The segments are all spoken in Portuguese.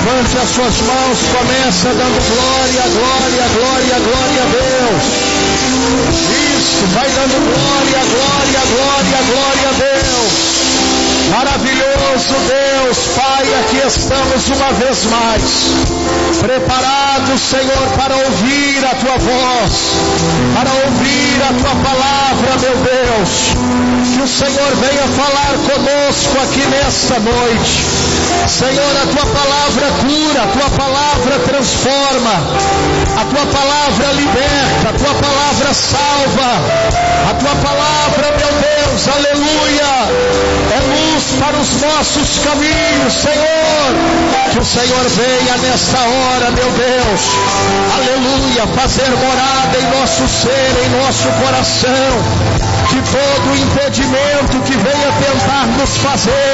Levante as suas mãos, começa dando glória, glória, glória, glória a Deus. Isso, vai dando glória, glória, glória, glória a Deus. Maravilhoso Deus, Pai, aqui estamos uma vez mais, preparados, Senhor, para ouvir a Tua voz, para ouvir a Tua palavra, meu Deus. Que o Senhor venha falar conosco aqui nesta noite. Senhor, a Tua palavra cura, a Tua palavra transforma, a Tua palavra liberta, a Tua palavra salva, a Tua palavra, meu Deus, aleluia, é luz para os nossos caminhos, Senhor. Que o Senhor venha nesta hora, meu Deus, aleluia, fazer morada em nosso ser, em nosso coração. Que todo impedimento que venha tentar nos fazer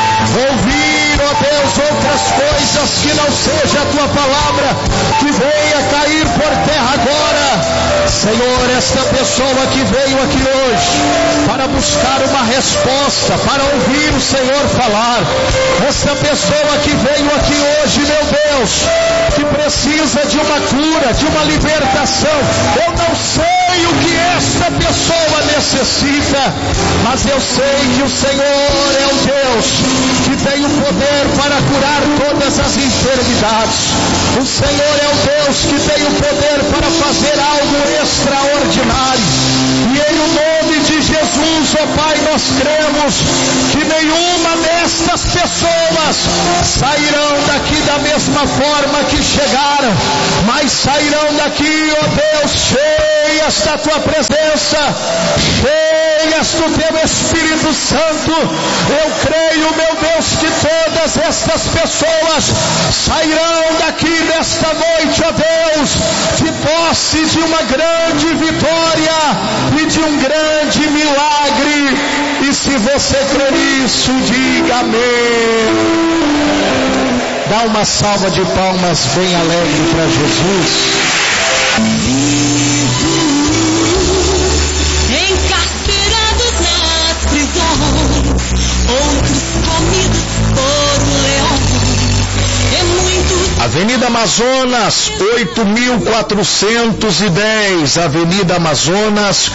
ouvir, ó Deus, outras coisas que não seja a Tua palavra, que venha cair por terra agora. Senhor, esta pessoa que veio aqui hoje para buscar uma resposta, para ouvir o Senhor falar, esta pessoa que veio aqui hoje, meu Deus, que precisa de uma cura, de uma libertação, eu não sei o que esta pessoa necessita, mas eu sei que o Senhor é o Deus que tem o poder para curar todas as enfermidades. O Senhor é o Deus que tem o poder para fazer algo extraordinário. E em nome de Jesus, ó Pai, nós cremos que nenhuma destas pessoas sairão daqui da mesma forma que chegaram, mas sairão daqui, ó Deus, cheias da Tua presença, cheias do Teu Espírito Santo. Eu creio, meu Deus, que todas estas pessoas sairão daqui nesta noite, ó Deus, de posse de uma grande vitória e de um grande milagre. E se você crer nisso, diga amém. Dá uma salva de palmas bem alegre para Jesus. Encarcerados nas prisões, outros comidos por um leão. Avenida Amazonas, 8.410, Avenida Amazonas,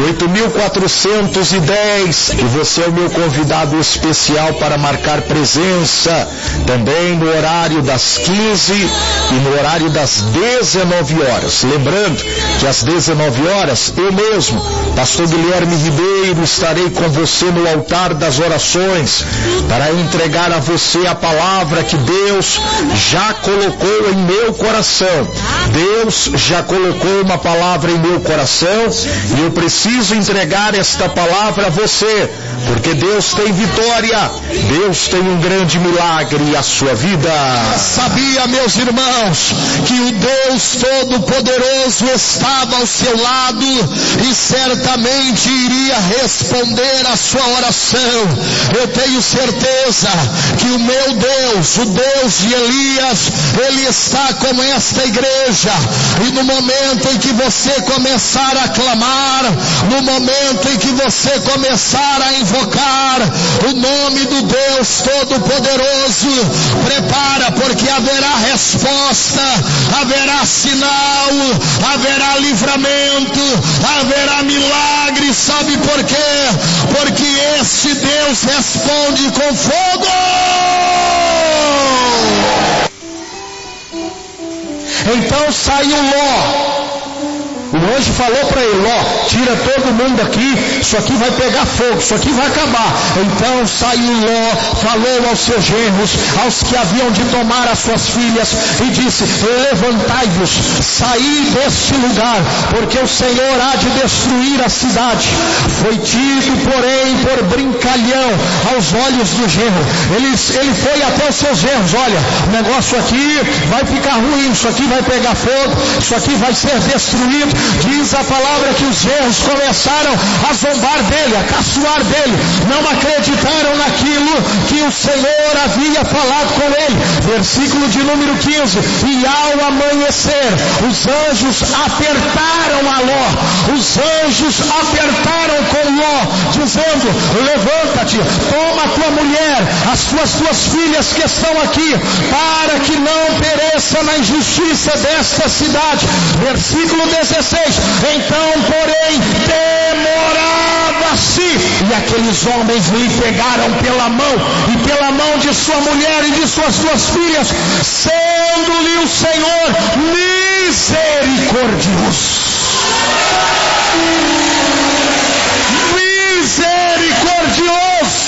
8.410, e você é o meu convidado especial para marcar presença, também no horário das 15 e no horário das 19 horas. Lembrando que às 19 horas, eu mesmo, Pastor Guilherme Ribeiro, estarei com você no altar das orações, para entregar a você a palavra que Deus já colocou em meu coração. Deus já colocou uma palavra em meu coração e eu preciso entregar esta palavra a você, porque Deus tem vitória, Deus tem um grande milagre à sua vida. Sabia, meus irmãos, que o Deus Todo-Poderoso estava ao seu lado e certamente iria responder a sua oração. Eu tenho certeza que o meu Deus, o Deus de Elias, Ele está com esta igreja, e no momento em que você começar a clamar, no momento em que você começar a invocar o nome do Deus Todo-Poderoso, prepara, porque haverá resposta, haverá sinal, haverá livramento, haverá milagre. Sabe por quê? Porque esse Deus responde com fogo. Então saiu Ló. O anjo falou para ele: Ló, tira todo mundo aqui, isso aqui vai pegar fogo, isso aqui vai acabar. Então saiu Ló, falou aos seus genros, aos que haviam de tomar as suas filhas, e disse: levantai-vos, saí deste lugar, porque o Senhor há de destruir a cidade. Foi tido, porém, por brincalhão aos olhos do genro. Ele foi até os seus genros: olha, o negócio aqui vai ficar ruim, isso aqui vai pegar fogo, isso aqui vai ser destruído. Diz a palavra que os genros começaram a zombar dele, a caçoar dele, não acreditaram naquilo que o Senhor havia falado com ele. Versículo de número 15: e ao amanhecer, os anjos apertaram a Ló, os anjos apertaram com Ló, dizendo: levanta-te, toma a tua mulher, as tuas duas filhas que estão aqui, para que não pereça na injustiça desta cidade. Versículo 16: então, porém, demorava-se, e aqueles homens lhe pegaram pela mão, e pela mão de sua mulher e de suas duas filhas, sendo-lhe o Senhor misericordioso. Misericordioso.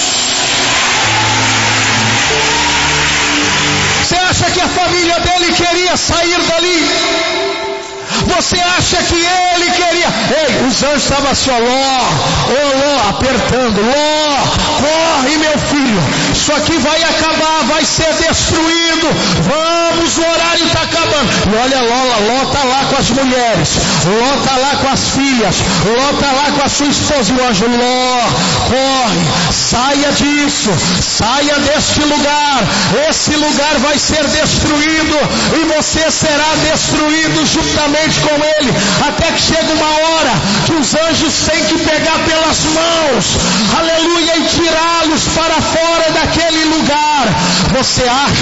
Você acha que a família dele queria sair dali? Você acha que ele queria? Ei, os anjos estavam assim, ó, Ló, apertando, Ló, corre meu filho, isso aqui vai acabar, vai ser destruído, vamos, o horário está acabando. E olha Ló está lá com as mulheres, Ló está lá com as filhas, Ló está lá com a sua esposa, e o anjo: Ló, corre, saia disso, saia deste lugar, esse lugar vai ser destruído, e você será destruído juntamente com ele, até que chega uma hora que os anjos têm que pegar pelas mãos, aleluia, e tirá-los para fora daquele lugar. Você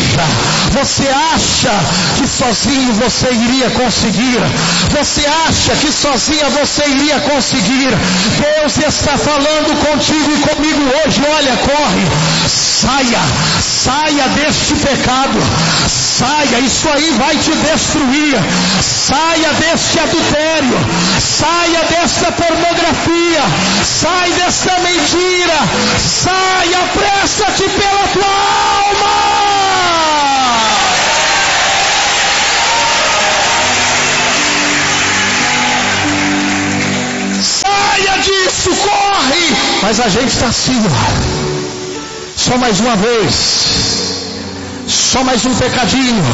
acha que sozinho você iria conseguir? Você acha que sozinha você iria conseguir? Deus está falando contigo e comigo hoje: olha, corre, saia deste pecado, saia, isso aí vai te destruir, saia deste adultério, saia desta pornografia, sai desta mentira, saia, apressa-te pela tua alma. Saia disso, corre. Mas a gente está assim, só mais uma vez, só mais um pecadinho,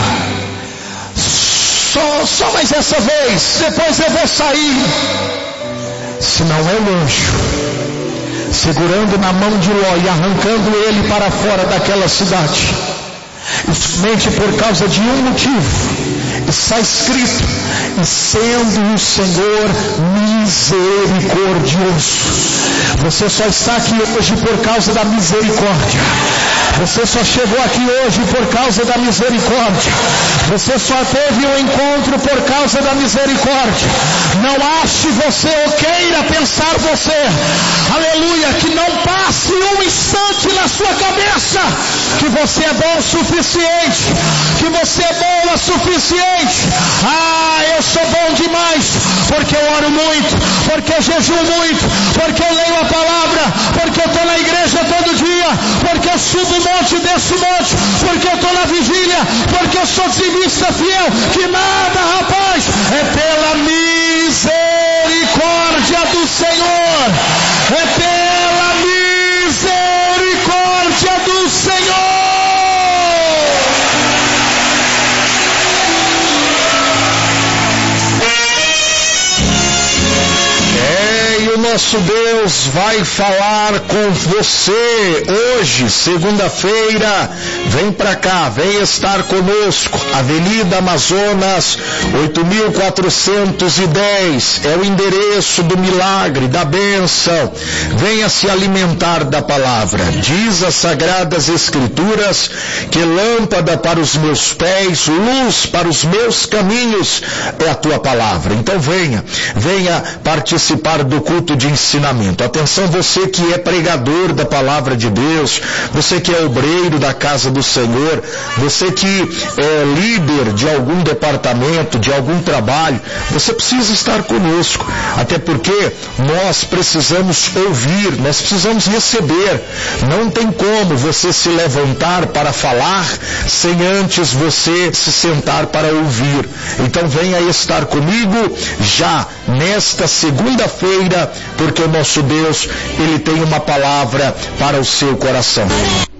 só mais essa vez, depois eu vou sair. Se não é o anjo segurando na mão de Ló e arrancando ele para fora daquela cidade, somente por causa de um motivo, está escrito: e sendo o Senhor misericordioso. Você só está aqui hoje por causa da misericórdia. Você só chegou aqui hoje por causa da misericórdia. Você só teve um encontro por causa da misericórdia. Não ache você ou queira pensar você, aleluia, que não passe um instante na sua cabeça que você é bom o suficiente, que você é bom o suficiente. Eu sou bom demais, porque eu oro muito, porque eu jejuo muito, porque eu leio a palavra, porque eu estou na igreja todo dia, porque eu subo um monte, desço um monte, porque eu estou na vigília, porque eu sou dizimista fiel. Que nada, rapaz, é pela misericórdia do Senhor, é pela misericórdia do Senhor. O nosso Deus vai falar com você hoje, segunda-feira. Vem pra cá, vem estar conosco. Avenida Amazonas 8410 é o endereço do milagre, da bênção. Venha se alimentar da palavra. Diz as Sagradas Escrituras que lâmpada para os meus pés, luz para os meus caminhos é a tua palavra. Então venha participar do culto de ensinamento. Atenção, você que é pregador da palavra de Deus, você que é obreiro da casa do Senhor, você que é líder de algum departamento, de algum trabalho, você precisa estar conosco, até porque nós precisamos ouvir, nós precisamos receber. Não tem como você se levantar para falar sem antes você se sentar para ouvir. Então venha estar comigo já nesta segunda-feira, porque o nosso Deus, Ele tem uma palavra para o seu coração.